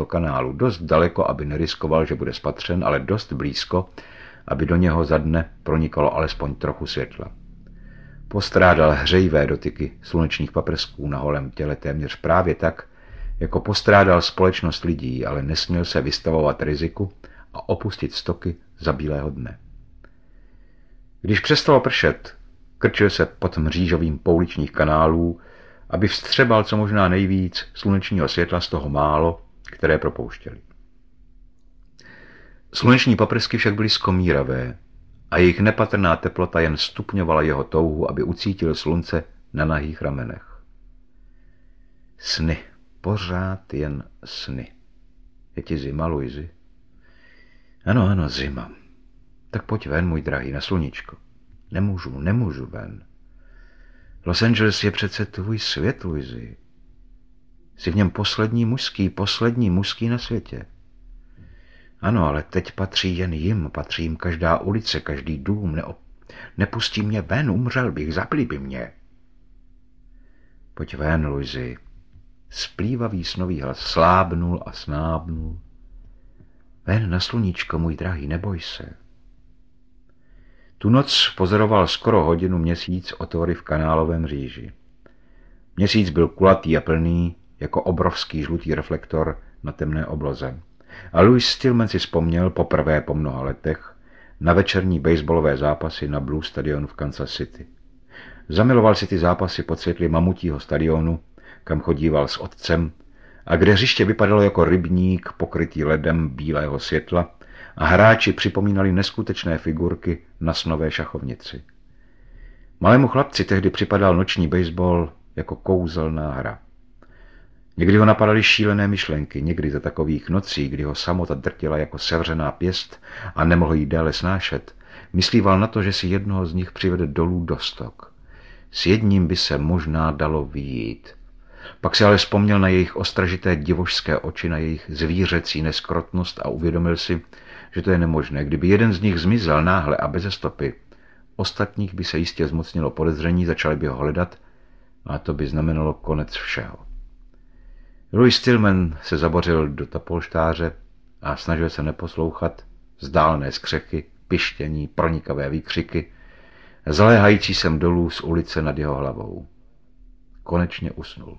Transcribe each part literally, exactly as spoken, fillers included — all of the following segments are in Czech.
slunečního kanálu, dost daleko, aby neriskoval, že bude spatřen, ale dost blízko, aby do něho za dne pronikalo alespoň trochu světla. Postrádal hřejivé dotyky slunečních paprsků na holém těle téměř právě tak, jako postrádal společnost lidí, ale nesměl se vystavovat riziku a opustit stoky za bílého dne. Když přestalo pršet, krčil se pod mřížovým pouličních kanálů, aby vstřebal co možná nejvíc slunečního světla z toho málo, které propouštěli. Sluneční paprsky však byly skomíravé a jejich nepatrná teplota jen stupňovala jeho touhu, aby ucítil slunce na nahých ramenech. Sny, pořád jen sny. Je ti zima, Luizi? Ano, ano, zima. Tak pojď ven, můj drahý, na sluníčko. Nemůžu, nemůžu ven. Los Angeles je přece tvůj svět, Luizi. Jsi v něm poslední mužský, poslední mužský na světě. Ano, ale teď patří jen jim, patří jim každá ulice, každý dům. Neop... Nepustí mě ven, umřel bych, zaplí by mě. Pojď ven, Luizi. Splývavý snový hlas slábnul a snábnul. Ven na sluníčko, můj drahý, neboj se. Tu noc pozoroval skoro hodinu měsíc otvory v kanálovém mříži. Měsíc byl kulatý a plný, jako obrovský žlutý reflektor na temné obloze. A Louis Stillman si vzpomněl poprvé po mnoha letech na večerní baseballové zápasy na Blue Stadion v Kansas City. Zamiloval si ty zápasy pod světly mamutího stadionu, kam chodíval s otcem, a kde hřiště vypadalo jako rybník pokrytý ledem bílého světla a hráči připomínali neskutečné figurky na snové šachovnici. Malému chlapci tehdy připadal noční baseball jako kouzelná hra. Někdy ho napadaly šílené myšlenky, někdy za takových nocí, kdy ho samota drtila jako sevřená pěst a nemohl jí déle snášet, myslíval na to, že si jednoho z nich přivede dolů do stok. S jedním by se možná dalo vyjít. Pak si ale vzpomněl na jejich ostražité divošské oči, na jejich zvířecí neskrotnost a uvědomil si, že to je nemožné. Kdyby jeden z nich zmizel náhle a beze stopy, ostatních by se jistě zmocnilo podezření, začali by ho hledat a to by znamenalo konec všeho. Louis Stillman se zabořil do tapolštáře a snažil se neposlouchat vzdálené skřeky, pištění, pronikavé výkřiky, zaléhající sem dolů z ulice nad jeho hlavou. Konečně usnul.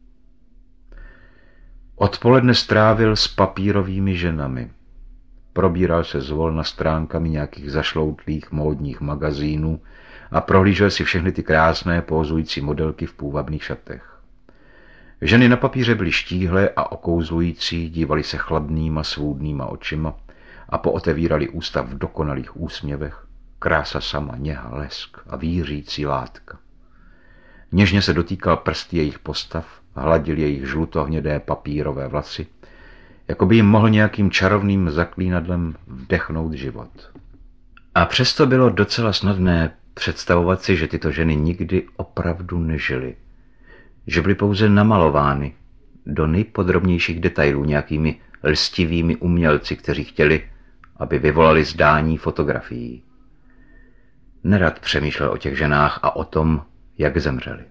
Odpoledne strávil s papírovými ženami. Probíral se zvolna stránkami nějakých zašloutlých módních magazínů a prohlížel si všechny ty krásné pózující modelky v půvabných šatech. Ženy na papíře byly štíhlé a okouzlující, dívali se chladnýma, svůdnýma očima a pootevírali ústa v dokonalých úsměvech. Krása sama, něha, lesk a vířící látka. Něžně se dotýkal prsty jejich postav, hladil jejich žlutohnědé papírové vlasy, jako by jim mohl nějakým čarovným zaklínadlem vdechnout život. A přesto bylo docela snadné představovat si, že tyto ženy nikdy opravdu nežily, že byly pouze namalovány do nejpodrobnějších detailů nějakými lstivými umělci, kteří chtěli, aby vyvolali zdání fotografií. Nerad přemýšlel o těch ženách a o tom, jak zemřeli.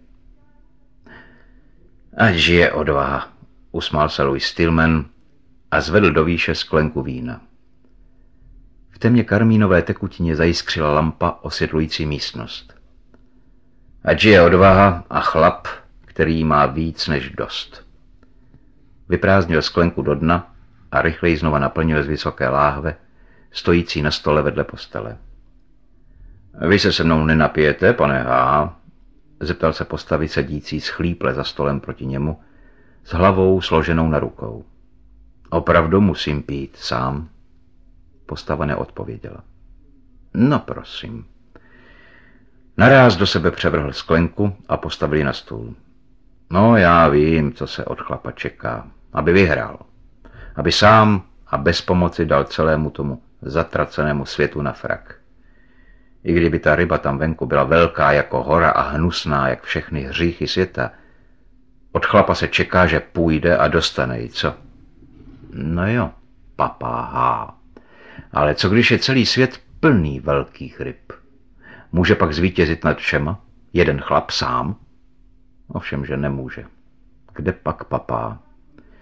Ať žije odvaha, usmál se Louis Stillman a zvedl do výše sklenku vína. V temně karmínové tekutině zajiskřila lampa osvětlující místnost. Ať žije odvaha a chlap, který má víc než dost. Vyprázdnil sklenku do dna a rychleji znova naplnil z vysoké láhve, stojící na stole vedle postele. Vy se se mnou nenapijete, pane H., zeptal se postavy sedící schlíple za stolem proti němu, s hlavou složenou na rukou. Opravdu musím pít sám? Postava neodpověděla. No prosím. Naráz do sebe převrhl sklenku a postavil ji na stůl. No já vím, co se od chlapa čeká. Aby vyhrál. Aby sám a bez pomoci dal celému tomu zatracenému světu na frak. I kdyby ta ryba tam venku byla velká jako hora a hnusná jak všechny hříchy světa, od chlapa se čeká, že půjde a dostane ji, co? No jo, papáha. Ale co když je celý svět plný velkých ryb? Může pak zvítězit nad všema? Jeden chlap sám? Ovšem, že nemůže. Kde pak papá?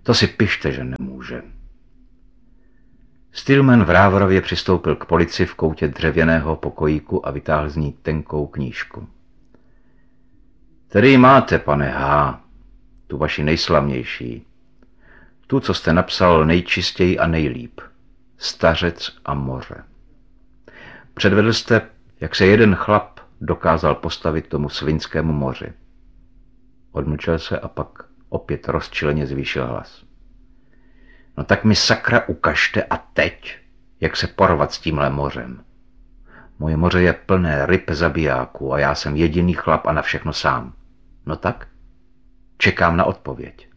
To si pište, že nemůže. Stillman v Rávorově přistoupil k polici v koutě dřevěného pokojíku a vytáhl z ní tenkou knížku. Tady ji máte, pane H., tu vaši nejslavnější. Tu, co jste napsal nejčistěji a nejlíp. Stařec a moře. Předvedl jste, jak se jeden chlap dokázal postavit tomu Svinskému moři. Odmlčel se a pak opět rozčileně zvýšil hlas. No tak mi sakra ukažte a teď, jak se porvat s tímhle mořem. Moje moře je plné ryb zabijáků a já jsem jediný chlap a na všechno sám. No tak? Čekám na odpověď.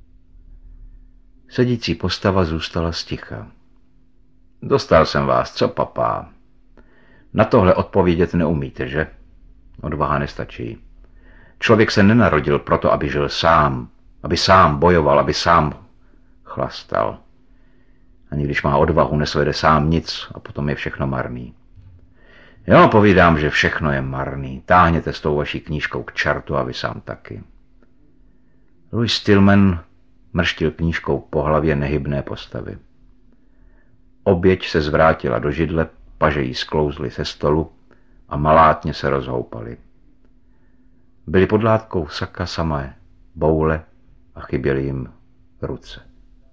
Sedící postava zůstala sticha. Dostal jsem vás, co papá? Na tohle odpovědět neumíte, že? Odvaha nestačí. Člověk se nenarodil proto, aby žil sám, aby sám bojoval, aby sám chlastal. Ani když má odvahu, nesvede sám nic a potom je všechno marný. Jo, povídám, že všechno je marný. Táhněte s tou vaší knížkou k čertu a vy sám taky. Louis Stillman mrštil knížkou po hlavě nehybné postavy. Oběť se zvrátila do židle, paže jí sklouzly se stolu a malátně se rozhoupali. Byli pod látkou saka samé boule a chyběly jim ruce.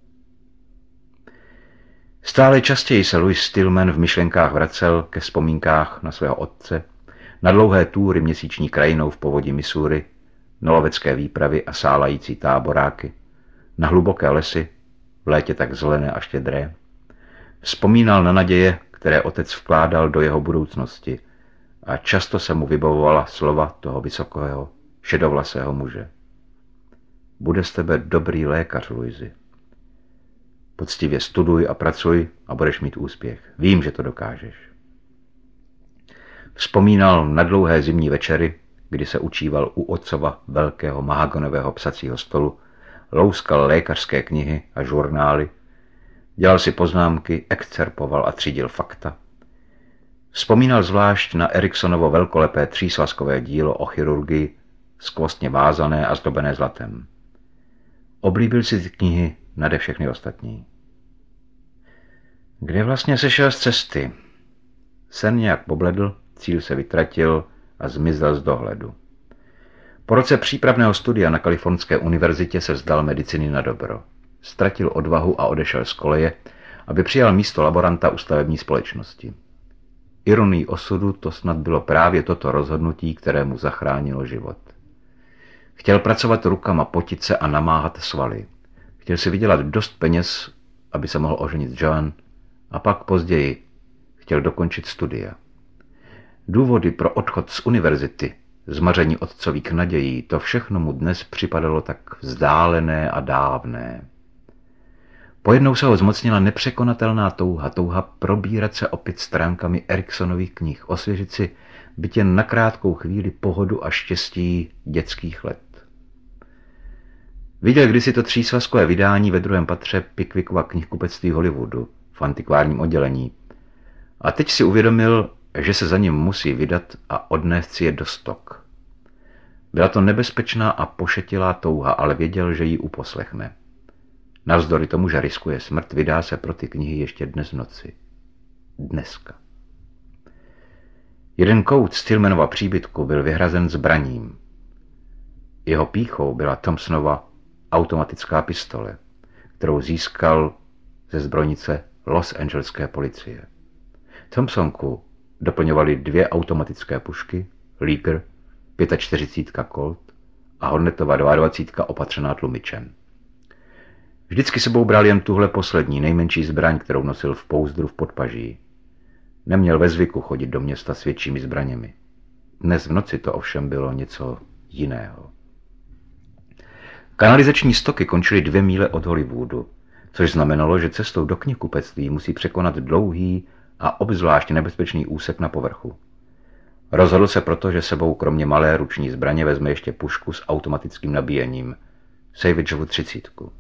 Stále častěji se Louis Stillman v myšlenkách vracel ke vzpomínkách na svého otce, na dlouhé túry měsíční krajinou v povodí Missouri, na lovecké výpravy a sálající táboráky, na hluboké lesy, v létě tak zelené a štědré. Vzpomínal na naděje, které otec vkládal do jeho budoucnosti a často se mu vybavovala slova toho vysokého, šedovlasého muže. Bude z tebe dobrý lékař, Louisi. Poctivě studuj a pracuj a budeš mít úspěch. Vím, že to dokážeš. Vzpomínal na dlouhé zimní večery, kdy se učíval u otcova velkého mahagonového psacího stolu, louskal lékařské knihy a žurnály, dělal si poznámky, excerpoval a třídil fakta. Vzpomínal zvlášť na Eriksonovo velkolepé třísvazkové dílo o chirurgii, skvostně vázané a zdobené zlatem. Oblíbil si ty knihy nade všechny ostatní. Kde vlastně sešel z cesty? Sen nějak pobledl, cíl se vytratil a zmizel z dohledu. Po roce přípravného studia na Kalifornské univerzitě se vzdal medicíny na dobro. Ztratil odvahu a odešel z koleje, aby přijal místo laboranta u stavební společnosti. Ironií osudu to snad bylo právě toto rozhodnutí, které mu zachránilo život. Chtěl pracovat rukama, potit se a namáhat svaly. Chtěl si vydělat dost peněz, aby se mohl oženit Joan, a pak později chtěl dokončit studia. Důvody pro odchod z univerzity, zmaření otcových nadějí, to všechno mu dnes připadalo tak vzdálené a dávné. Pojednou se ho zmocnila nepřekonatelná touha, touha probírat se opět stránkami Eriksonových knih, osvěžit si byť jen na krátkou chvíli pohodu a štěstí dětských let. Viděl kdysi to třísvazkové vydání ve druhém patře Pickwickova knihkupectví Hollywoodu v antikvárním oddělení a teď si uvědomil, že se za ním musí vydat a odnést si je do stok. Byla to nebezpečná a pošetilá touha, ale věděl, že ji uposlechne. Navzdory tomu, že riskuje smrt, vydá se pro ty knihy ještě dnes v noci. Dneska. Jeden kout Stillmanova příbytku byl vyhrazen zbraním. Jeho pýchou byla Thompsonova automatická pistole, kterou získal ze zbrojnice Los Angeleské policie. Thompsonku doplňovaly dvě automatické pušky, Liger, čtyřicet pět Colt a Hornetova dvacet dva opatřená tlumičem. Vždycky sebou bral jen tuhle poslední, nejmenší zbraň, kterou nosil v pouzdru v podpaží. Neměl ve zvyku chodit do města s většími zbraněmi. Dnes v noci to ovšem bylo něco jiného. Kanalizační stoky končily dvě míle od Hollywoodu, což znamenalo, že cestou do knihkupectví musí překonat dlouhý a obzvlášť nebezpečný úsek na povrchu. Rozhodl se proto, že sebou kromě malé ruční zbraně vezme ještě pušku s automatickým nabíjením, Savageovu třicítku.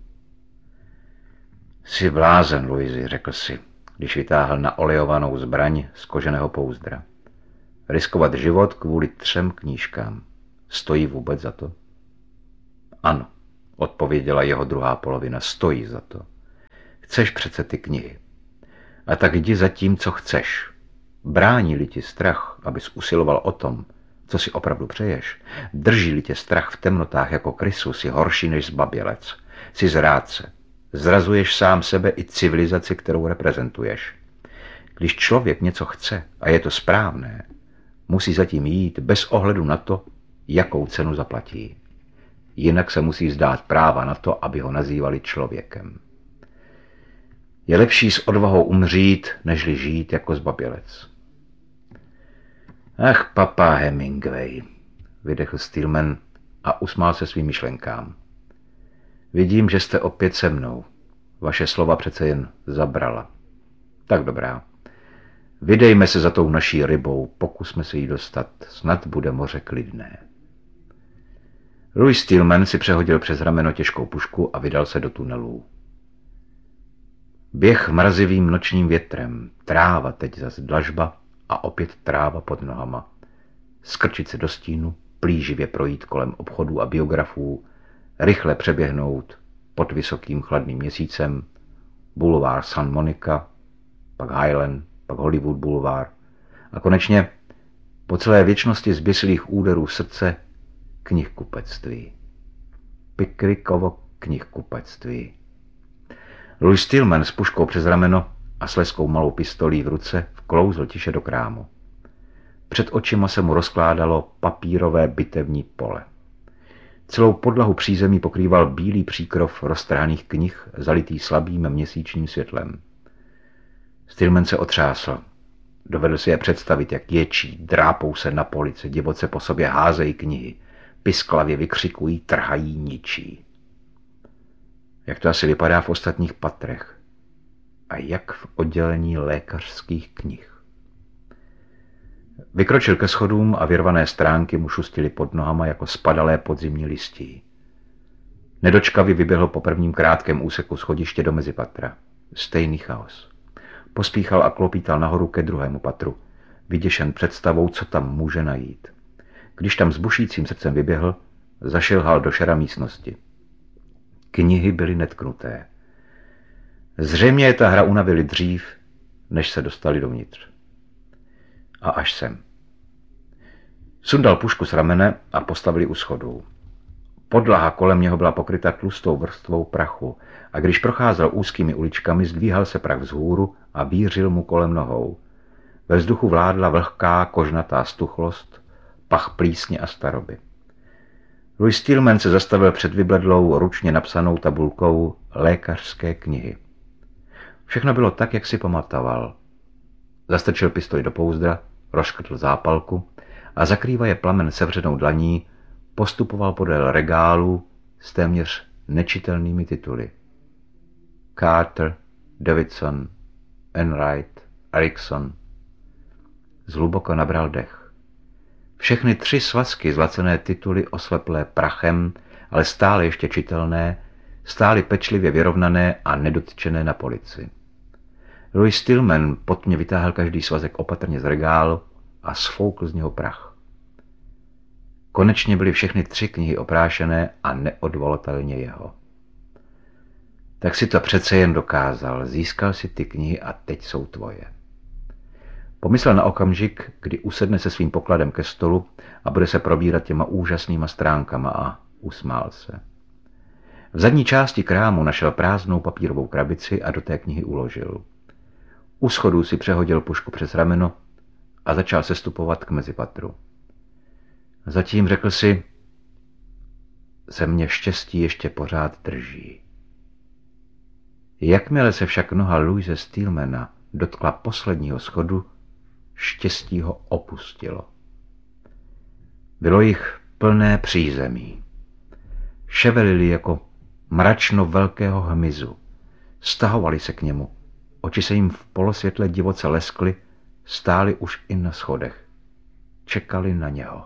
Jsi blázen, Louisi, řekl si, když vytáhl na olejovanou zbraň z koženého pouzdra. Riskovat život kvůli třem knížkám. Stojí vůbec za to? Ano. odpověděla jeho druhá polovina, stojí za to. Chceš přece ty knihy. A tak jdi za tím, co chceš. Brání-li ti strach, abys usiloval o tom, co si opravdu přeješ, drží-li tě strach v temnotách jako krysu, si horší než zbabělec. Jsi zrádce. Zrazuješ sám sebe i civilizaci, kterou reprezentuješ. Když člověk něco chce a je to správné, musí zatím jít bez ohledu na to, jakou cenu zaplatí. Jinak se musí vzdát práva na to, aby ho nazývali člověkem. Je lepší s odvahou umřít, nežli žít jako zbabělec. Ach, papá Hemingway, vydechl Stillman a usmál se svým myšlenkám. Vidím, že jste opět se mnou. Vaše slova přece jen zabrala. Tak dobrá. Vydejme se za tou naší rybou, pokusme se jí dostat, snad bude moře klidné. Louis Stillman si přehodil přes rameno těžkou pušku a vydal se do tunelů. Běh mrazivým nočním větrem, tráva teď zas dlažba a opět tráva pod nohama. Skrčit se do stínu, plíživě projít kolem obchodů a biografů, rychle přeběhnout pod vysokým chladným měsícem, bulvár San Monica, pak Highland, pak Hollywood Boulevard a konečně po celé věčnosti zběsilých úderů srdce knihkupectví. Pickrickovo knihkupectví. Louis Stillman s puškou přes rameno a s leskou malou pistolí v ruce vklouzl tiše do krámu. Před očima se mu rozkládalo papírové bitevní pole. Celou podlahu přízemí pokrýval bílý příkrov roztrhaných knih, zalitý slabým měsíčním světlem. Stillman se otřásl. Dovedl si je představit, jak ječí, drápou se na police, divoce po sobě házejí knihy, pisklavě vykřikují, trhají, ničí. Jak to asi vypadá v ostatních patrech a jak v oddělení lékařských knih. Vykročil ke schodům a vyrvané stránky mu šustily pod nohama jako spadalé podzimní listí. Nedočkavě vyběhl po prvním krátkém úseku schodiště do mezipatra. Stejný chaos. Pospíchal a klopítal nahoru ke druhému patru, vyděšen představou, co tam může najít. Když tam s bušícím srdcem vyběhl, zašilhal do šera místnosti. Knihy byly netknuté. Zřejmě je ta hra unavili dřív, než se dostali dovnitř. A až sem. Sundal pušku z ramene a postavili u schodů. Podlaha kolem něho byla pokryta tlustou vrstvou prachu a když procházel úzkými uličkami, zdvíhal se prach vzhůru a vířil mu kolem nohou. Ve vzduchu vládla vlhká, kožnatá stuchlost, pach plísně a staroby. Louis Stillman se zastavil před vybledlou, ručně napsanou tabulkou lékařské knihy. Všechno bylo tak, jak si pamatoval. Zastrčil pistoli do pouzdra, rozškrtl zápalku a zakrývaje plamen sevřenou dlaní postupoval podél regálu s téměř nečitelnými tituly. Carter, Davidson, Enright, Erikson. Zhluboko nabral dech. Všechny tři svazky zlacené tituly osleplé prachem, ale stále ještě čitelné, stály pečlivě vyrovnané a nedotčené na polici. Louis Stillman potmě vytáhl každý svazek opatrně z regálu a sfoukl z něho prach. Konečně byly všechny tři knihy oprášené a neodvolatelně jeho. Tak si to přece jen dokázal, získal si ty knihy a teď jsou tvoje. Pomyslel na okamžik, kdy usedne se svým pokladem ke stolu a bude se probírat těma úžasnýma stránkama a usmál se. V zadní části krámu našel prázdnou papírovou krabici a do té knihy uložil. U schodů si přehodil pušku přes rameno a začal sestupovat k mezipatru. Zatím řekl si, ze mě štěstí ještě pořád drží. Jakmile se však noha Louise Stillmana dotkla posledního schodu, štěstí ho opustilo. Bylo jich plné přízemí. Ševelili jako mračno velkého hmyzu. Stahovali se k němu. Oči se jim v polosvětle divoce leskly, stáli už i na schodech. Čekali na něho.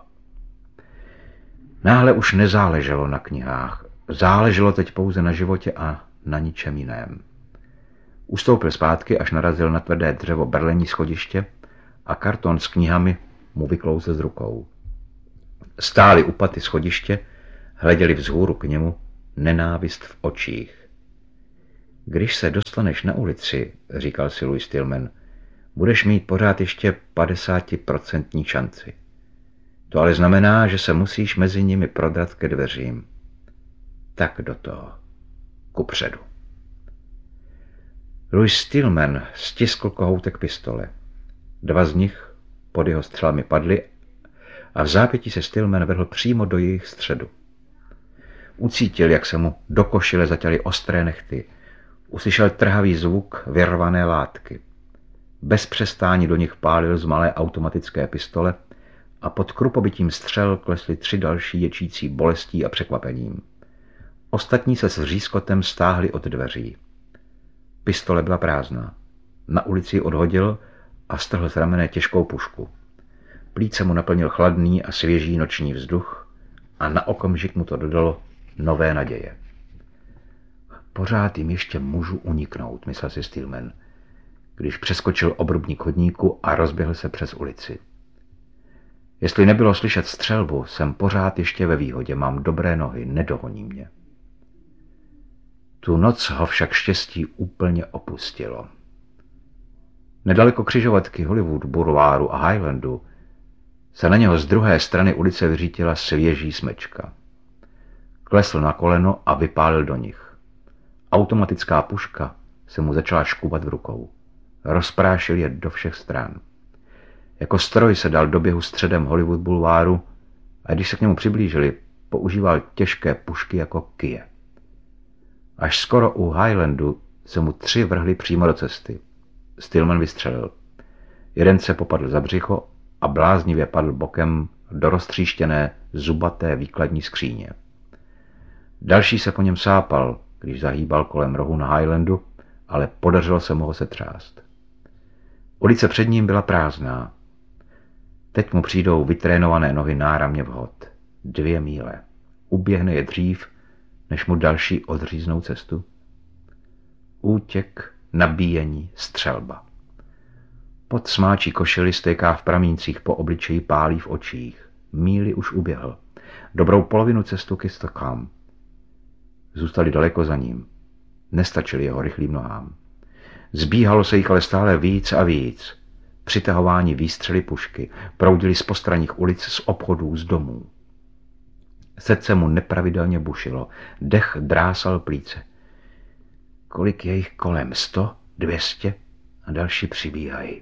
Náhle už nezáleželo na knihách. Záleželo teď pouze na životě a na ničem jiném. Ustoupil zpátky, až narazil na tvrdé dřevo berlení schodiště a karton s knihami mu vyklouzl z rukou. Stáli u paty schodiště, hleděli vzhůru k němu nenávist v očích. Když se dostaneš na ulici, říkal si Louis Stillman, budeš mít pořád ještě padesátiprocentní šanci. To ale znamená, že se musíš mezi nimi prodrat ke dveřím. Tak do toho. Kupředu. Louis Stillman stiskl kohoutek pistole. Dva z nich pod jeho střelami padly a v zápětí se Stillman vrhl přímo do jejich středu. Ucítil, jak se mu do košile zatěly ostré nehty. Uslyšel trhavý zvuk vyrvané látky. Bez přestání do nich pálil z malé automatické pistole a pod krupobytím střel klesly tři další ječící bolestí a překvapením. Ostatní se s vřískotem stáhli od dveří. Pistole byla prázdná. Na ulici ji odhodil a strhl z ramene těžkou pušku. Plíce mu naplnil chladný a svěží noční vzduch a na okamžik mu to dodalo nové naděje. Pořád jim ještě můžu uniknout, myslel si Stillman, když přeskočil obrubník chodníku a rozběhl se přes ulici. Jestli nebylo slyšet střelbu, jsem pořád ještě ve výhodě, mám dobré nohy, nedohoní mě. Tu noc ho však štěstí úplně opustilo. Nedaleko křižovatky Hollywood Boulevardu a Highlandu se na něho z druhé strany ulice vyřítila svěží smečka. Klesl na koleno a vypálil do nich. Automatická puška se mu začala škubat v rukou. Rozprášil je do všech stran. Jako stroj se dal do běhu středem Hollywood Boulevardu a když se k němu přiblížili, používal těžké pušky jako kije. Až skoro u Highlandu se mu tři vrhli přímo do cesty. Stillman vystřelil. Jeden se popadl za břicho a bláznivě padl bokem do roztříštěné zubaté výkladní skříně. Další se po něm sápal, když zahýbal kolem rohu na Highlandu, ale podařilo se mu ho setřást. Ulice před ním byla prázdná. Teď mu přijdou vytrénované nohy náramně vhod. Dvě míle. Uběhne je dřív, než mu další odříznou cestu. Útěk, nabíjení, střelba. Pod smáčí košili stéká v pramíncích, po obličeji pálí v očích. Míli už uběhl. Dobrou polovinu cestu ke Stockholm. Zůstali daleko za ním. Nestačili jeho rychlým nohám. Zbíhalo se jich ale stále víc a víc. Přitahování výstřely pušky proudili z postranních ulic, z obchodů, z domů. Srdce mu nepravidelně bušilo, dech drásal plíce. Kolik je jich kolem? Sto? Dvěstě? A další přibíhají.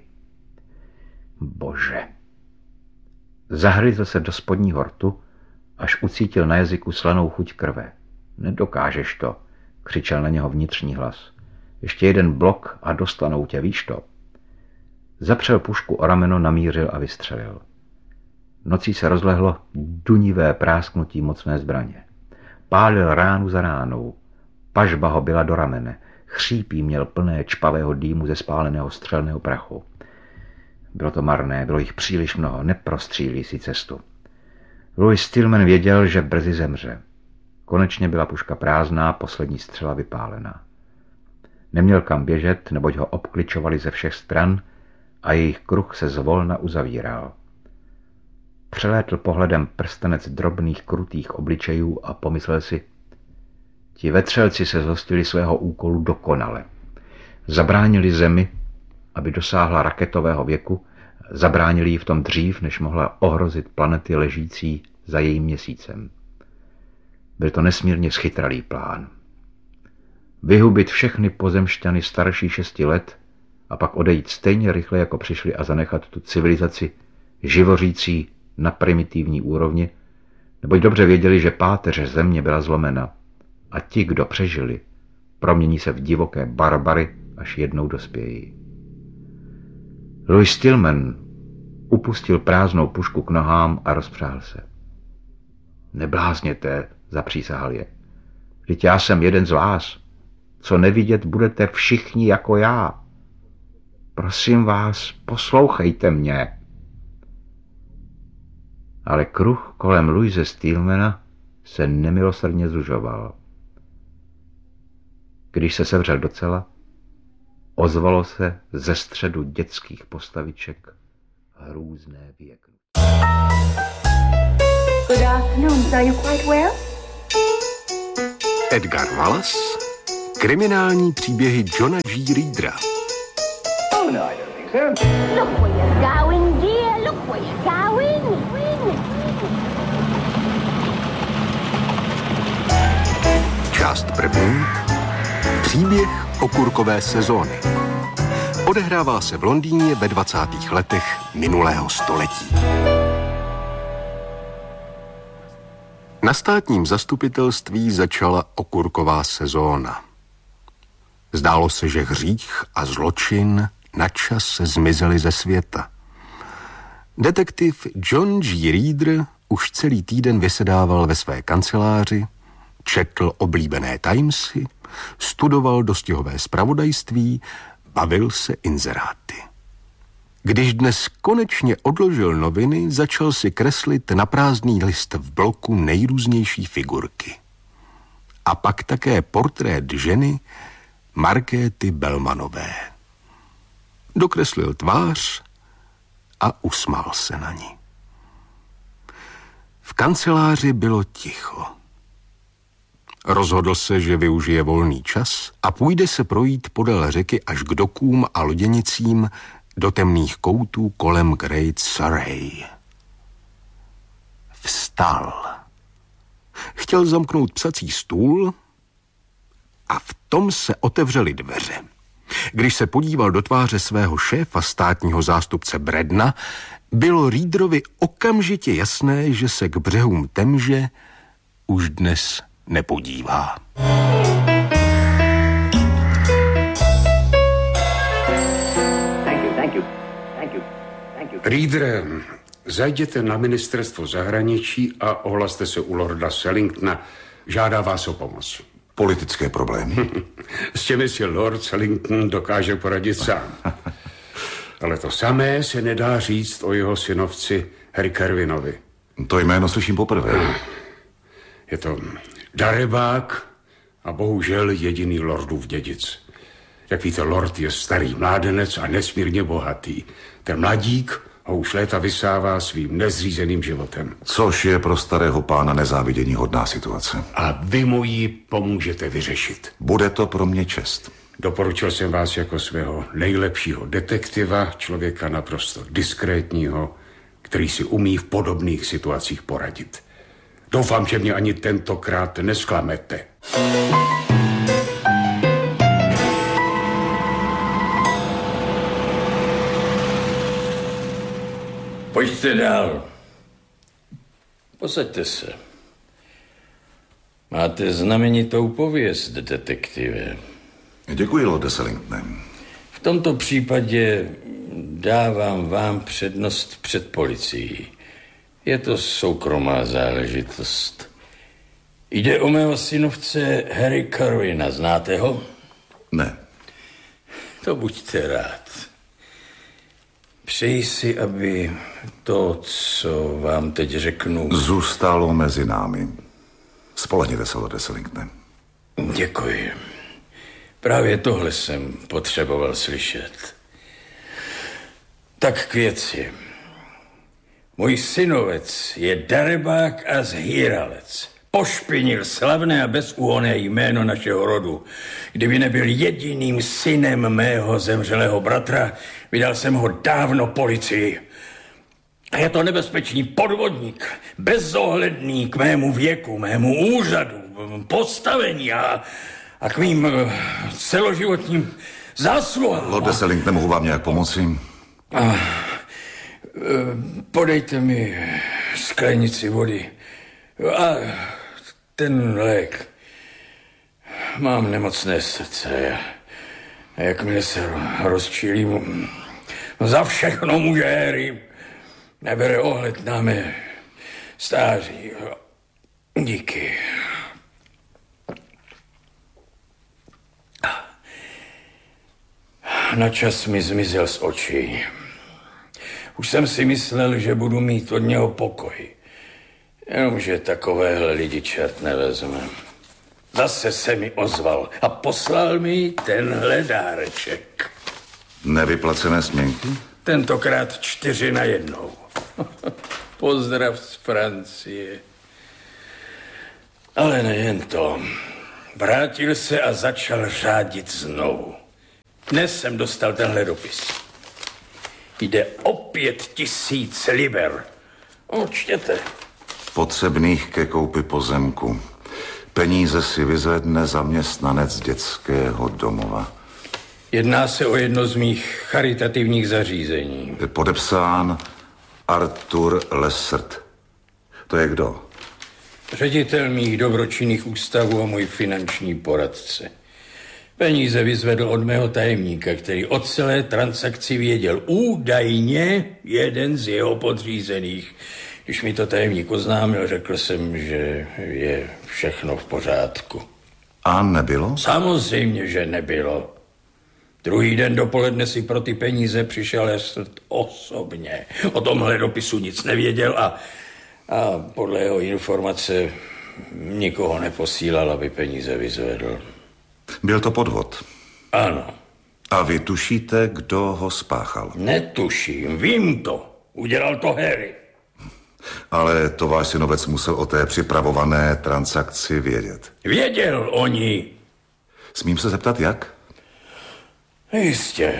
Bože. Zahryzl se do spodního rtu, až ucítil na jazyku slanou chuť krve. Nedokážeš to, křičel na něho vnitřní hlas. Ještě jeden blok a dostanou tě, víš to? Zapřel pušku o rameno, namířil a vystřelil. Nocí se rozlehlo dunivé prásknutí mocné zbraně. Pálil ránu za ránou. Pažba ho byla do ramene. Chřípí měl plné čpavého dýmu ze spáleného střelného prachu. Bylo to marné, bylo jich příliš mnoho, neprostřílí si cestu. Louis Stillman věděl, že brzy zemře. Konečně byla puška prázdná, poslední střela vypálená. Neměl kam běžet, neboť ho obkličovali ze všech stran a jejich kruh se zvolna uzavíral. Přelétl pohledem prstenec drobných krutých obličejů a pomyslel si, ti vetřelci se zhostili svého úkolu dokonale. Zabránili Zemi, aby dosáhla raketového věku, zabránili ji v tom dřív, než mohla ohrozit planety ležící za jejím měsícem. Byl to nesmírně schytralý plán. Vyhubit všechny pozemšťany starší šesti let a pak odejít stejně rychle, jako přišli a zanechat tu civilizaci živořící na primitivní úrovni, neboť dobře věděli, že páteř země byla zlomena a ti, kdo přežili, promění se v divoké barbary, až jednou dospějí. Louis Stillman upustil prázdnou pušku k nohám a rozpřáhl se. Neblázněte, zapřísahal je. Vždyť já jsem jeden z vás. Co nevidět, budete všichni jako já. Prosím vás, poslouchejte mě. Ale kruh kolem Louise Stillmana se nemilosrdně zužoval. Když se sevřel docela, ozvalo se ze středu dětských postaviček hrůzné věknutí. Good afternoon. Are you quite well? Edgar Wallace, kriminální příběhy Johna G. Readera. Oh, no, I don't think so. Look where you're going, dear. Look where you're going. Část první. Příběh okurkové sezóny. Odehrává se v Londýně ve dvacátých letech minulého století. Na státním zastupitelství začala okurková sezóna. Zdálo se, že hřích a zločin načas se zmizely ze světa. Detektiv John G. Reader už celý týden vysedával ve své kanceláři, četl oblíbené Timesy, studoval dostihové zpravodajství, bavil se inzeráty. Když dnes konečně odložil noviny, začal si kreslit na prázdný list v bloku nejrůznější figurky. A pak také portrét ženy Markéty Bellmanové. Dokreslil tvář a usmál se na ní. V kanceláři bylo ticho. Rozhodl se, že využije volný čas a půjde se projít podél řeky až k dokům a loděnicím do temných koutů kolem Great Surrey. Vstal. Chtěl zamknout psací stůl a v tom se otevřely dveře. Když se podíval do tváře svého šéfa, státního zástupce Bredna, bylo Readerovi okamžitě jasné, že se k břehům Temže už dnes nepodívá. Reader, zajděte na ministerstvo zahraničí a ohlaste se u lorda Sellingtona. Žádá vás o pomoc. Politické problémy. S těmi si lord Sellington dokáže poradit sám. Ale to samé se nedá říct o jeho synovci Harry Kerwinovi. To jméno slyším poprvé. Je to darebák a bohužel jediný lordův dědic. Jak víte, lord je starý mládenec a nesmírně bohatý. Ten mladík ho už léta vysává svým nezřízeným životem. Což je pro starého pána nezávidění hodná situace. A vy mu ji pomůžete vyřešit. Bude to pro mě čest. Doporučil jsem vás jako svého nejlepšího detektiva, člověka naprosto diskrétního, který si umí v podobných situacích poradit. Doufám, že mě ani tentokrát nesklamete. Pojďte dál. Posaďte se. Máte znamenitou pověst, detektive. Děkuji, lorde Sellingtone. V tomto případě dávám vám přednost před policií. Je to soukromá záležitost. Jde o mého synovce Harry Kerwina. Znáte ho? Ne. To buďte rád. Přeji si, aby to, co vám teď řeknu... Zůstalo mezi námi. Spolehněte se, lorde Sellingtone. Děkuji. Právě tohle jsem potřeboval slyšet. Tak k věci. Můj synovec je darebák a zhýralec. Pošpinil slavné a bezúhonné jméno našeho rodu. Kdyby nebyl jediným synem mého zemřelého bratra, vydal jsem ho dávno policii. A je to nebezpečný podvodník, bezohledný k mému věku, mému úřadu, postavení a, a k mým celoživotním zásluhám. Lorde Sellingtone, nemohu vám nějak pomoci? A, podejte mi sklenici vody a ten lék. Mám nemocné srdce a jakmile se rozčílím, za všechno může Harry. Nebere ohled na mé stáří. Díky. Na čas mi zmizel z očí. Už jsem si myslel, že budu mít od něho pokoj. Jenomže takovéhle lidi čert nevezme. Zase se mi ozval a poslal mi tenhle dáreček. Nevyplacené směnky? Tentokrát čtyři na jednou. Pozdrav z Francie. Ale nejen to. Vrátil se a začal řádit znovu. Dnes jsem dostal tenhle dopis. Jde o pět tisíc liber. Čtěte. Potřebných ke koupi pozemku. Peníze si vyzvedne zaměstnanec dětského domova. Jedná se o jedno z mých charitativních zařízení. Je podepsán Artur Lessert. To je kdo? Ředitel mých dobročinných ústavů a můj finanční poradce. Peníze vyzvedl od mého tajemníka, který o celé transakci věděl. Údajně jeden z jeho podřízených. Když mi to tajemník oznámil, řekl jsem, že je všechno v pořádku. A nebylo? Samozřejmě, že nebylo. Druhý den dopoledne si pro ty peníze přišel Lessert osobně. O tomhle dopisu nic nevěděl a, a podle jeho informace nikoho neposílal, aby peníze vyzvedl. Byl to podvod? Ano. A vy tušíte, kdo ho spáchal? Netuším, vím to. Udělal to Harry. Ale to váš synovec musel o té připravované transakci vědět. Věděl o ní. Smím se zeptat, jak? Jistě.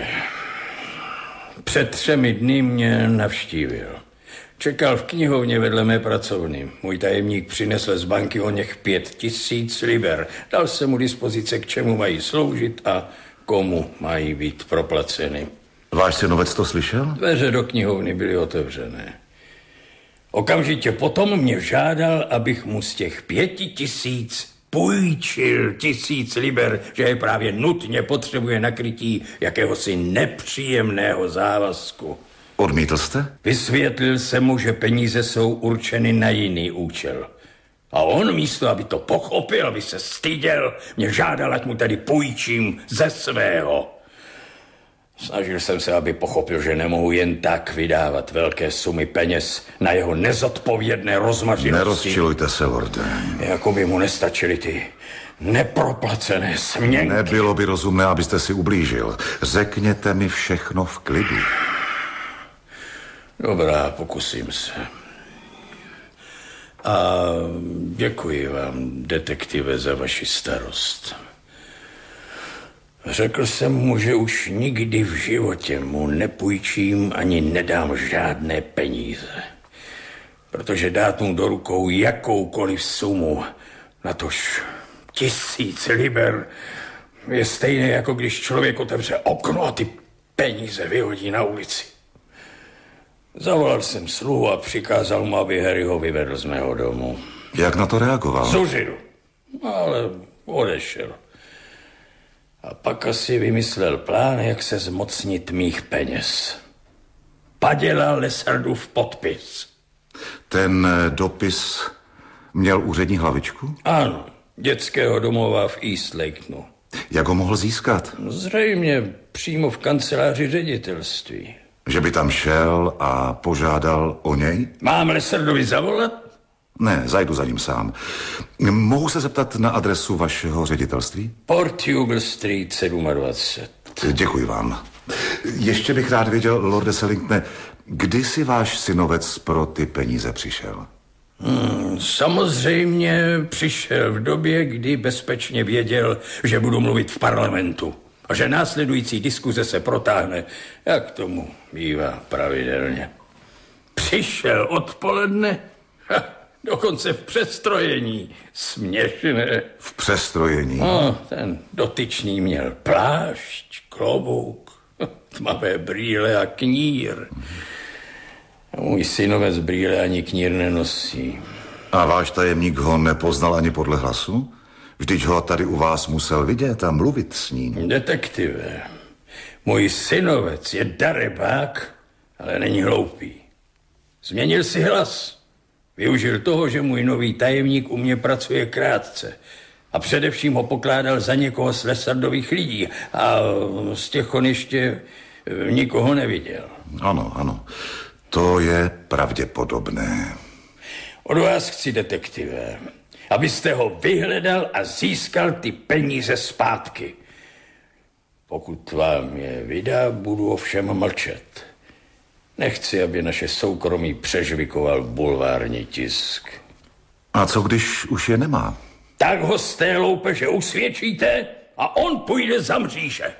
Před třemi dny mě navštívil. Čekal v knihovně vedle mé pracovny. Můj tajemník přinesl z banky o něch pět tisíc liber. Dal jsem mu dispozice, k čemu mají sloužit a komu mají být proplaceny. Váš synovec to slyšel? Dveře do knihovny byly otevřené. Okamžitě potom mě žádal, abych mu z těch pěti tisíc půjčil tisíc liber, že je právě nutně potřebuje na krytí jakéhosi nepříjemného závazku. Odmítl jste? Vysvětlil jsem mu, že peníze jsou určeny na jiný účel. A on místo, aby to pochopil, aby se styděl, mě žádal, ať mu tady půjčím ze svého. Snažil jsem se, aby pochopil, že nemohu jen tak vydávat velké sumy peněz na jeho nezodpovědné rozmařilosti. Nerozčilujte se, lorde. Jako by mu nestačily ty neproplacené směnky. Nebylo by rozumné, abyste si ublížil. Řekněte mi všechno v klidu. Dobrá, pokusím se. A děkuji vám, detektive, za vaši starost. Řekl jsem mu, že už nikdy v životě mu nepůjčím ani nedám žádné peníze. Protože dát mu do rukou jakoukoliv sumu, natož tisíc liber, je stejné, jako když člověk otevře okno a ty peníze vyhodí na ulici. Zavolal jsem sluhu a přikázal mu, aby Harry ho vyvedl z mého domu. Jak na to reagoval? Zuřil, ale odešel. A pak asi vymyslel plán, jak se zmocnit mých peněz. Padělal Lessertův podpis. Ten dopis měl úřední hlavičku? Ano, dětského domova v East Lakenu. Jak ho mohl získat? Zřejmě přímo v kanceláři ředitelství. Že by tam šel a požádal o něj? Mám Lessertovi zavolat? Ne, zajdu za ním sám. Mohu se zeptat na adresu vašeho ředitelství? Portugal Street dvacet sedm. Děkuji vám. Ještě bych rád věděl, lorde Sellingtone, kdy si váš synovec pro ty peníze přišel? Hmm, samozřejmě přišel v době, kdy bezpečně věděl, že budu mluvit v parlamentu a že následující diskuze se protáhne, jak tomu bývá pravidelně. Přišel odpoledne, ha, dokonce v přestrojení. Směšné. V přestrojení? No, ten dotyčný měl plášť, klobouk, tmavé brýle a knír. A můj synovec brýle ani knír nenosí. A váš tajemník ho nepoznal ani podle hlasu? Vždyť ho tady u vás musel vidět a mluvit s ním. Detektive, můj synovec je darebák, ale není hloupý. Změnil si hlas. Využil toho, že můj nový tajemník u mě pracuje krátce. A především ho pokládal za někoho z Lessertových lidí. A z těch on ještě nikoho neviděl. Ano, ano. To je pravděpodobné. Od vás chci, detektive, abyste ho vyhledal a získal ty peníze zpátky. Pokud vám je vydá, budu ovšem mlčet. Nechci, aby naše soukromí přežvikoval bulvární tisk. A co když už je nemá? Tak ho z té loupeže usvědčíte a on půjde za mříže.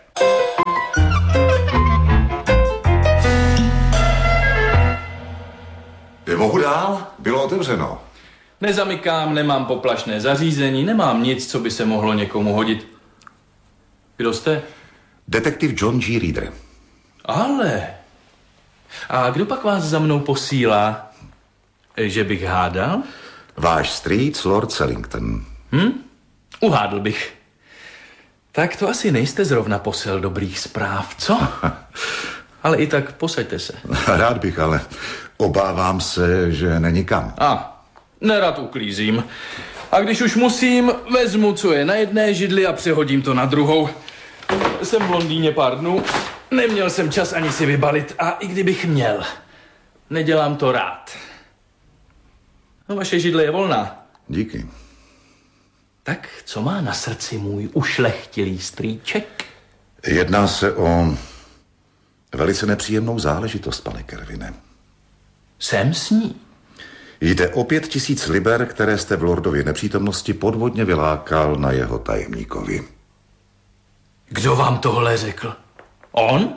Mohu dál? Bylo otevřeno. Nezamykám, nemám poplašné zařízení, nemám nic, co by se mohlo někomu hodit. Kdo jste? Detektiv John G. Reader. Ale. A kdo pak vás za mnou posílá? Že bych hádal? Váš strýc, Lord Sellington. Hm? Uhádl bych. Tak to asi nejste zrovna posel dobrých zpráv, co? Ale i tak posaďte se. Rád bych, ale obávám se, že není kam. A, nerad uklízím. A když už musím, vezmu, co je na jedné židli a přehodím to na druhou. Jsem v Londýně pár dnů, neměl jsem čas ani si vybalit a i kdybych měl, nedělám to rád. No, vaše židle je volná. Díky. Tak co má na srdci můj ušlechtilý strýček? Jedná se o velice nepříjemnou záležitost, pane Kervine. Jsem s ní. Jde o pět tisíc liber, které jste v lordově nepřítomnosti podvodně vylákal na jeho tajemníkovi. Kdo vám tohle řekl? On?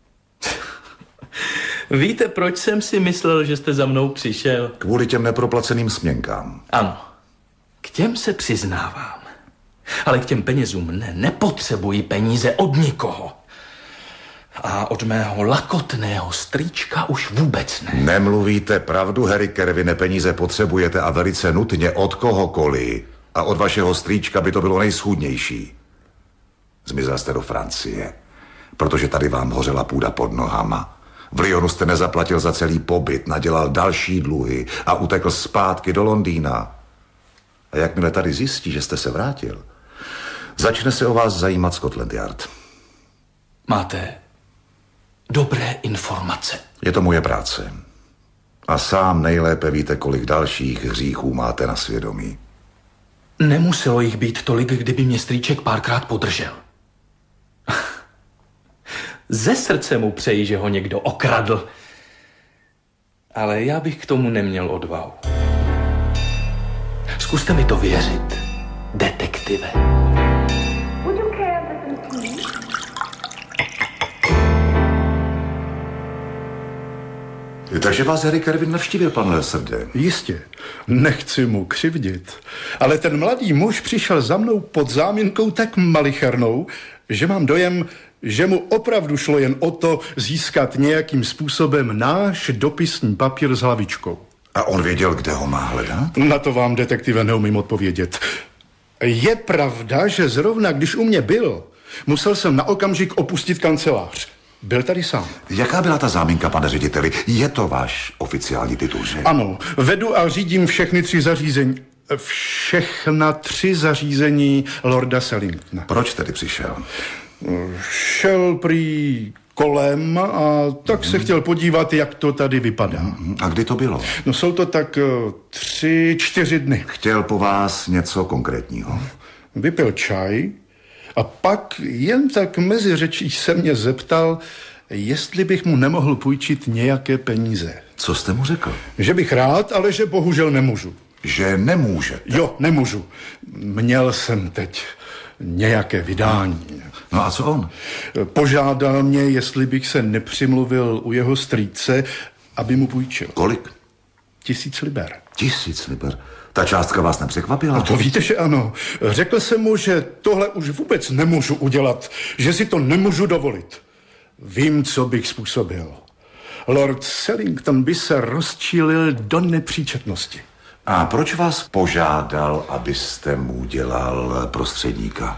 Víte, proč jsem si myslel, že jste za mnou přišel? Kvůli těm neproplaceným směnkám. Ano, k těm se přiznávám. Ale k těm penězům ne, nepotřebuji peníze od nikoho. A od mého lakotného strýčka už vůbec ne. Nemluvíte pravdu, Harry Kervine, peníze potřebujete a velice nutně od kohokoliv. A od vašeho strýčka by to bylo nejschůdnější. Zmizel jste do Francie, protože tady vám hořela půda pod nohama. V Lyonu jste nezaplatil za celý pobyt, nadělal další dluhy a utekl zpátky do Londýna. A jakmile tady zjistí, že jste se vrátil, začne se o vás zajímat Scotland Yard. Máte dobré informace. Je to moje práce. A sám nejlépe víte, kolik dalších hříchů máte na svědomí. Nemuselo jich být tolik, kdyby mě strýček párkrát podržel. Ze srdce mu přeji, že ho někdo okradl. Ale já bych k tomu neměl odvahu. Zkuste mi to věřit, detektive. Would you care for some tea? Takže vás Harry Kervin navštívil, pan Leserde. Jistě, nechci mu křivdit, ale ten mladý muž přišel za mnou pod záminkou tak malichernou, že mám dojem, že mu opravdu šlo jen o to získat nějakým způsobem náš dopisní papír s hlavičkou. A on věděl, kde ho má hledat? Na to vám, detektive, neumím odpovědět. Je pravda, že zrovna když u mě byl, musel jsem na okamžik opustit kancelář. Byl tady sám. Jaká byla ta záminka, pane řediteli? Je to váš oficiální titul, že? Ano, vedu a řídím všechny tři zařízení. Všechna tři zařízení Lorda Sellingtona. Proč tedy přišel? Šel prý kolem a tak se chtěl podívat, jak to tady vypadá. A kdy to bylo? No jsou to tak uh, tři, čtyři dny. Chtěl po vás něco konkrétního. Vypil čaj a pak jen tak mezi řečí se mě zeptal, jestli bych mu nemohl půjčit nějaké peníze. Co jste mu řekl? Že bych rád, ale že bohužel nemůžu. Že nemůžete. Jo, nemůžu. Měl jsem teď nějaké vydání. No a co on? Požádal mě, jestli bych se nepřimluvil u jeho strýce, aby mu půjčil. Kolik? Tisíc liber. Tisíc liber. Ta částka vás nepřekvapila? No to víte, že ano. Řekl jsem mu, že tohle už vůbec nemůžu udělat, že si to nemůžu dovolit. Vím, co bych způsobil. Lord Sellington by se rozčílil do nepříčetnosti. A proč vás požádal, abyste mu dělal prostředníka?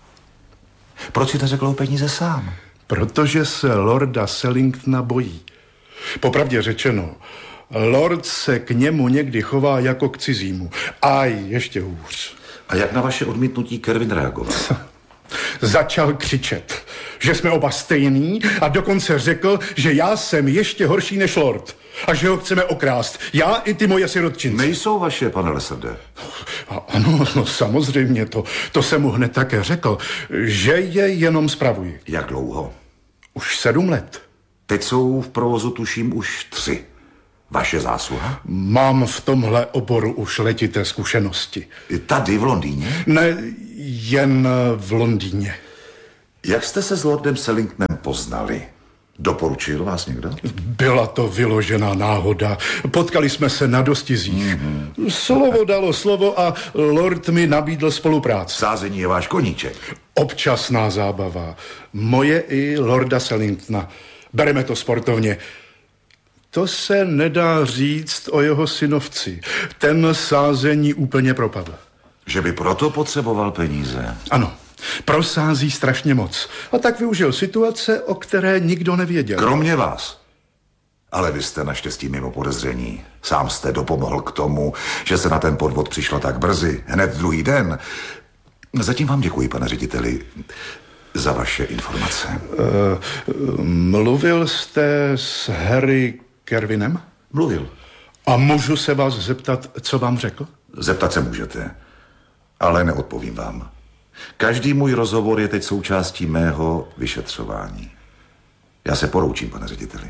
Proč si neřekl o peníze sám? Protože se Lorda Sellingtona bojí. Popravdě řečeno, Lord se k němu někdy chová jako k cizímu. A ještě hůř. A jak na vaše odmítnutí Kervin reagoval? Začal křičet, že jsme oba stejný a dokonce řekl, že já jsem ještě horší než Lord a že ho chceme okrást. Já i ty moje sirotčince. Nejsou vaše, pane Leserde. A ano, no samozřejmě, to, to jsem mu hned také řekl, že je jenom spravuji. Jak dlouho? Už sedm let. Teď jsou v provozu, tuším, už tři. Vaše zásluha? Mám v tomhle oboru už letité zkušenosti. Tady v Londýně? Ne, jen v Londýně. Jak jste se s Lordem Sellingtonem poznali? Doporučil vás někdo? Byla to vyložená náhoda. Potkali jsme se na dostizích. Mm-hmm. Slovo dalo slovo a Lord mi nabídl spolupráci. Sázení je váš koníček. Občasná zábava. Moje i Lorda Sellingtona. Bereme to sportovně. To se nedá říct o jeho synovci. Ten sázení úplně propadl. Že by proto potřeboval peníze? Ano. Prosází strašně moc. A tak využil situace, o které nikdo nevěděl. Kromě vás. Ale vy jste naštěstí mimo podezření. Sám jste dopomohl k tomu, že se na ten podvod přišlo tak brzy, hned druhý den. Zatím vám děkuji, pane řediteli, za vaše informace. Uh, mluvil jste s Harry Kervinem? Mluvil. A můžu se vás zeptat, co vám řekl? Zeptat se můžete, ale neodpovím vám. Každý můj rozhovor je teď součástí mého vyšetřování. Já se poroučím, pane řediteli.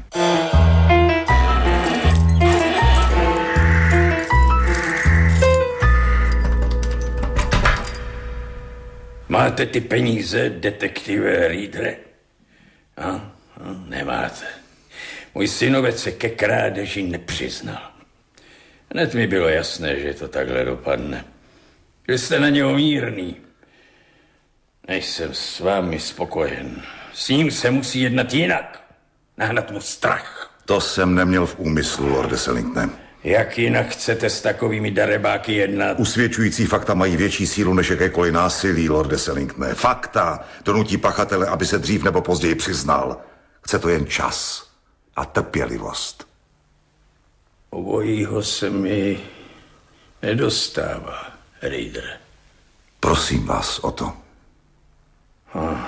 Máte ty peníze, detektive Reedere? A? A? Nemáte. Můj synovec se ke krádeži nepřiznal. Hned mi bylo jasné, že to takhle dopadne. Vy jste na něho mírný. Nejsem s vámi spokojen. S ním se musí jednat jinak. Nahnat mu strach. To jsem neměl v úmyslu, Lorde Sellingtone. Jak jinak chcete s takovými darebáky jednat? Usvědčující fakta mají větší sílu než jakékoliv násilí, Lorde Sellingtone. Fakta donutí pachatele, aby se dřív nebo později přiznal. Chce to jen čas a trpělivost. Obojího se mi nedostává, Reeder. Prosím vás o to. Oh.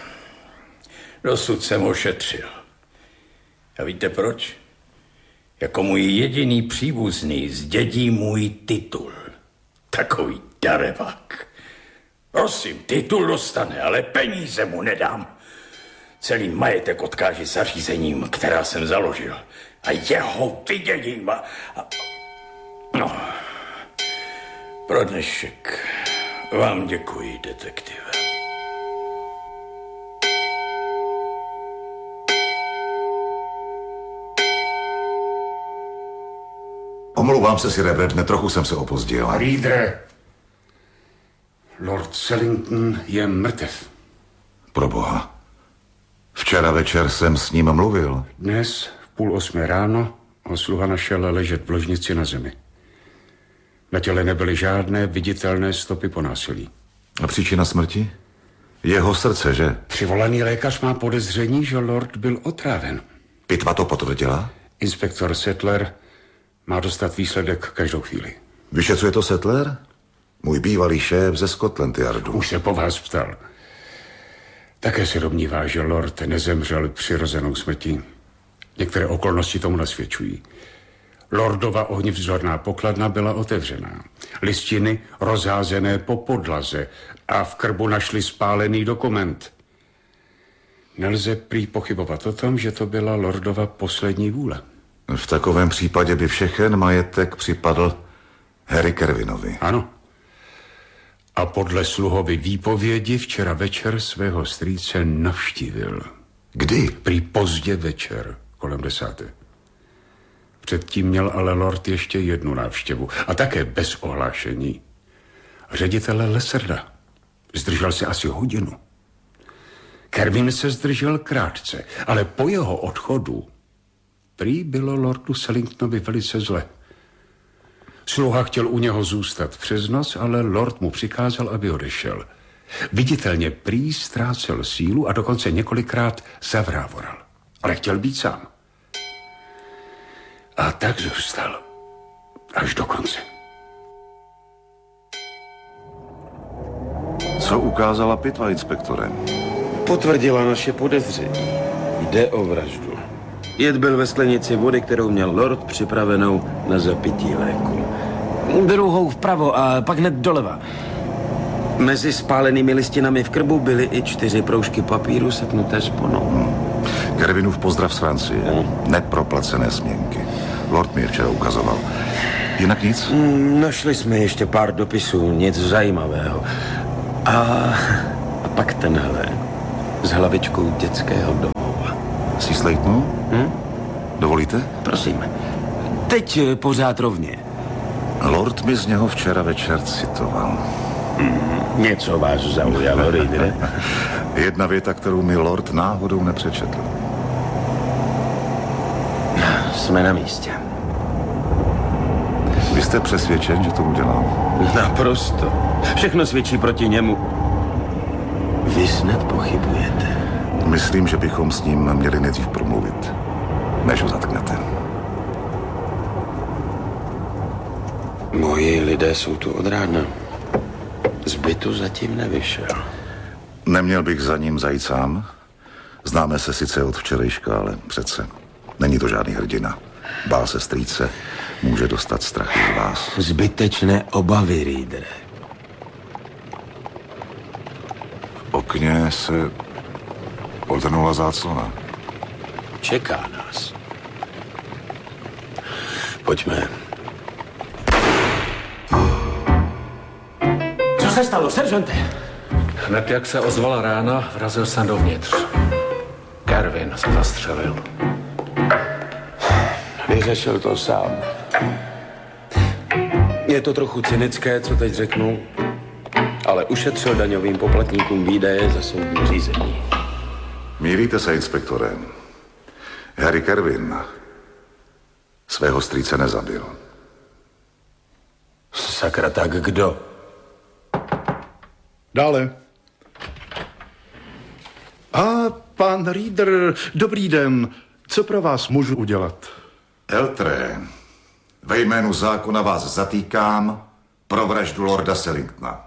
Dosud jsem ho šetřil. A víte proč? Jako můj jediný příbuzný zdědí můj titul. Takový darebák. Prosím, titul dostane, ale peníze mu nedám. Celý majetek odkáže zařízením, která jsem založil. A jeho vydědím. A... No, pro dnešek vám děkuji, detektive. Omlouvám se, Sire Bradne, trochu jsem se opozdil. Reedere, Lord Sellington je mrtev. Proboha. Včera večer jsem s ním mluvil. Dnes v půl osmé ráno ho sluha našel ležet v ložnici na zemi. Na těle nebyly žádné viditelné stopy po násilí. A příčina smrti? Jeho srdce, že? Přivolaný lékař má podezření, že lord byl otráven. Pitva to potvrdila? Inspektor Settler má dostat výsledek každou chvíli. Vyšetřuje to Settler? Můj bývalý šéf ze Scotland Yardu. Už se po vás ptal. Také se domnívá, že lord nezemřel přirozenou smrtí. Některé okolnosti tomu nasvědčují. Lordova ohnivzdorná pokladna byla otevřená. Listiny rozházené po podlaze a v krbu našli spálený dokument. Nelze prý pochybovat o tom, že to byla lordova poslední vůle. V takovém případě by všechen majetek připadl Harry Kervinovi. Ano. A podle sluhovy výpovědi včera večer svého strýce navštívil. Kdy? Prý pozdě večer, kolem desáté. Předtím měl ale lord ještě jednu návštěvu a také bez ohlášení. Ředitele Lesserda. Zdržel se asi hodinu. Kervin se zdržel krátce, ale po jeho odchodu prý bylo lordu Sellingtonovi velice zle. Sluha chtěl u něho zůstat přes noc, ale lord mu přikázal, aby odešel. Viditelně prý ztrácel sílu a dokonce několikrát zavrávoral. Ale chtěl být sám. A tak zůstal. Až do konce. Co ukázala pitva, inspektore? Potvrdila naše podezření. Jde o vraždu. Jed byl ve sklenici vody, kterou měl lord připravenou na zapití léku. Druhou vpravo a pak hned doleva. Mezi spálenými listinami v krbu byly i čtyři proužky papíru sepnuté šponou. Hmm. Kervinův pozdrav z Francie. Hmm. Neproplacené směnky. Lord mi je včera ukazoval. Jinak nic? Mm, našli jsme ještě pár dopisů, nic zajímavého. A, a pak tenhle s hlavičkou dětského domova. Jsi Slaytonu? Hm? Dovolíte? Prosím. Teď eh, pořád rovně. Lord mi z něho včera večer citoval. Mm, něco vás zaujalo, Reader? Jedna věta, kterou mi Lord náhodou nepřečetl. Jsme na místě. Vy jste přesvědčen, že to udělám? Naprosto. Všechno svědčí proti němu. Vy snad pochybujete. Myslím, že bychom s ním měli nejdřív promluvit, než ho zatknete. Moji lidé jsou tu od rána. Z bytu zatím nevyšel. Neměl bych za ním zajít sám. Známe se sice od včerejška, ale přece. Není to žádný hrdina. Bál se strýce. Může dostat strach z vás. Zbytečné obavy, Reader. V okně se odhrnula záclona. Čeká nás. Pojďme. Co se stalo, seržante? Hned jak se ozvala rána, vrazil jsem dovnitř. Kervin se zastřelil. Vyřešil to sám. Je to trochu cynické, co teď řeknu, ale ušetřil daňovým poplatníkům výdaje za soudní řízení. Mýlíte se, inspektore. Harry Kervin svého strýce nezabil. Sakra, tak kdo? Dále. A pan Reader, dobrý den. Co pro vás můžu udělat? Eltré, ve jménu zákona vás zatýkám pro vraždu lorda Sellingtona.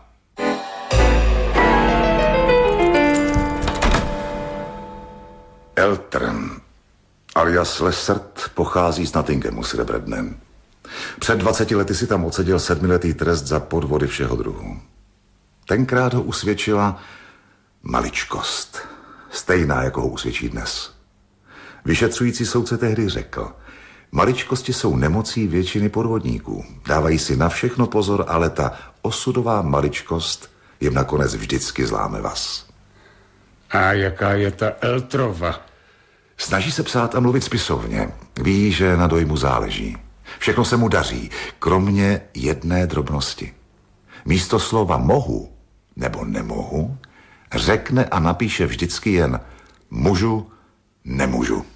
Eltern, alias Lessert, pochází z Nottinghamu s Rebrednem. Před dvaceti lety si tam odseděl sedmiletý trest za podvody všeho druhu. Tenkrát ho usvědčila maličkost, stejná, jako ho usvědčí dnes. Vyšetřující soudce tehdy řekl, maličkosti jsou nemocí většiny podvodníků. Dávají si na všechno pozor, ale ta osudová maličkost jim nakonec vždycky zláme vás. A jaká je ta Eltrova? Snaží se psát a mluvit spisovně. Ví, že na dojmu záleží. Všechno se mu daří, kromě jedné drobnosti. Místo slova mohu nebo nemohu řekne a napíše vždycky jen můžu, nemůžu.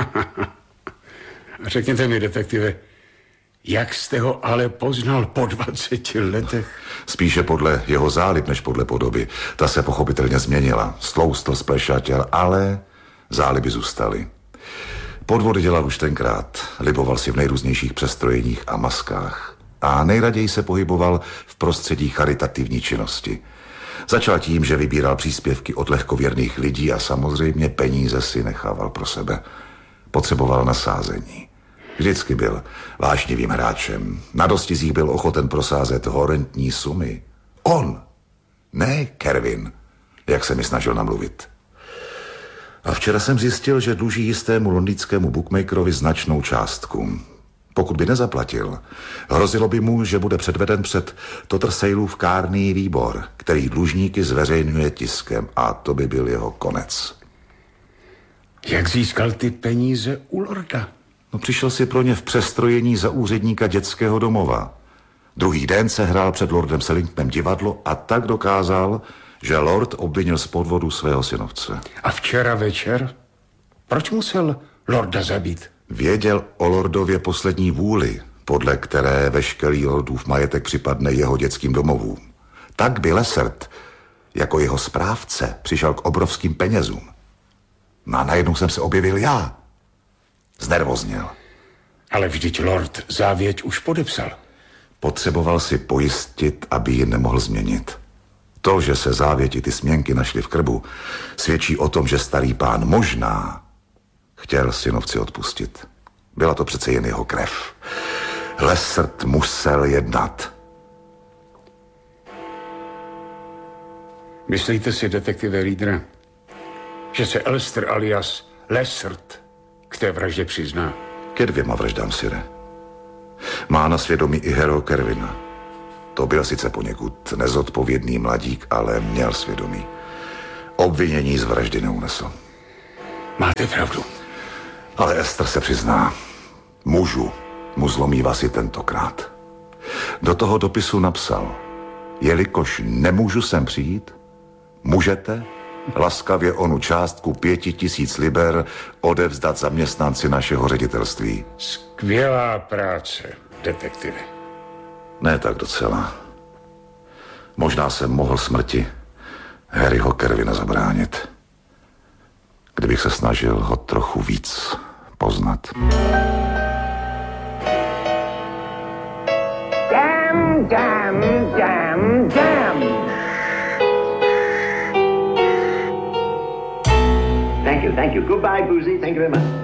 Řekněte mi, detektive, jak jste ho ale poznal po dvaceti letech? Spíše podle jeho zálib, než podle podoby. Ta se pochopitelně změnila. Stloustl, splešatěl, ale záliby zůstaly. Podvody dělal už tenkrát. Liboval si v nejrůznějších přestrojeních a maskách. A nejraději se pohyboval v prostředí charitativní činnosti. Začal tím, že vybíral příspěvky od lehkověrných lidí a samozřejmě peníze si nechával pro sebe. Potřeboval nasázení. Vždycky byl vášnivým hráčem. Na dostizích byl ochoten prosázet horentní sumy. On, ne Kervin, jak se mi snažil namluvit. A včera jsem zjistil, že dluží jistému londýnskému bookmakerovi značnou částku. Pokud by nezaplatil, hrozilo by mu, že bude předveden před Tattersalův kárný výbor, který dlužníky zveřejňuje tiskem, a to by byl jeho konec. Jak získal ty peníze u lorda? No, přišel si pro ně v přestrojení za úředníka dětského domova. Druhý den se hrál před lordem Sellingtonem divadlo a tak dokázal, že lord obvinil z podvodu svého synovce. A včera večer? Proč musel lorda zabít? Věděl o lordově poslední vůli, podle které veškerý lordův majetek připadne jeho dětským domovům. Tak by Lessert, jako jeho správce, přišel k obrovským penězům. No a najednou jsem se objevil já. Znervozněl. Ale vždyť lord závěť už podepsal. Potřeboval si pojistit, aby ji nemohl změnit. To, že se závěti ty směnky našly v krbu, svědčí o tom, že starý pán možná chtěl synovci odpustit. Byla to přece jen jeho krev. Lessert musel jednat. Myslíte si, detektive Reader, že se Elster alias Lessert k té vraždě přizná? Ke dvěma vraždám, sire. Má na svědomí i Harryho Kervina. To byl sice poněkud nezodpovědný mladík, ale měl svědomí. Obvinění z vraždy neunesl. Máte pravdu. Ale Ester se přizná. Můžu mu zlomí vás i tentokrát. Do toho dopisu napsal: jelikož nemůžu sem přijít, můžete laskavě onu částku pěti tisíc liber odevzdat zaměstnanci našeho ředitelství. Skvělá práce, detektive. Ne tak docela. Možná jsem mohl smrti Harryho Kervina zabránit, kdybych se snažil ho trochu víc poznat. Damn, damn, damn, damn. Thank you, thank you. Goodbye, Boozy. Thank you very much.